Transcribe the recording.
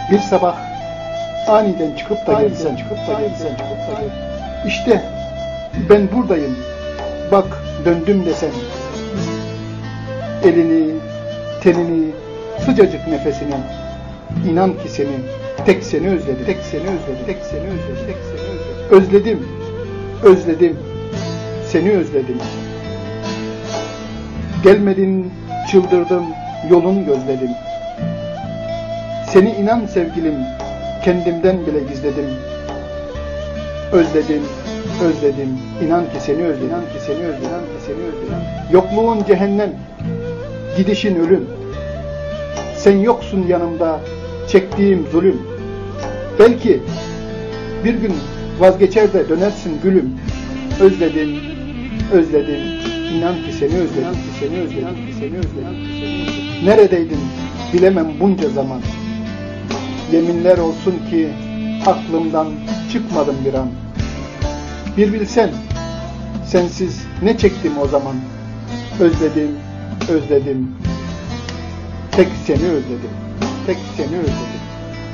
Bir sabah aniden çıkıp da gelsen, İşte ben buradayım, bak döndüm desen, elini, tenini, sıcacık nefesini, inan ki seni, tek seni özledim, tek seni özledim, tek seni özledim, tek seni özledim. Özledim, özledim, seni özledim. Gelmedin, çıldırdım, yolunu gözledim. Seni inan sevgilim, kendimden bile gizledim. Özledim, özledim, inan ki seni özledim, inan ki seni özledim, inan ki seni özledim. Yokluğun cehennem, gidişin ölüm. Sen yoksun yanımda, çektiğim zulüm. Belki bir gün vazgeçer de dönersin gülüm. Özledim, özledim, inan ki seni özledim, ki seni özledim, ki seni özledim, ki seni özledim. Neredeydin bilemem bunca zaman. Yeminler olsun ki aklımdan çıkmadım bir an. Bir bilsen, sensiz ne çektim o zaman. Özledim, özledim, tek seni özledim, tek seni özledim.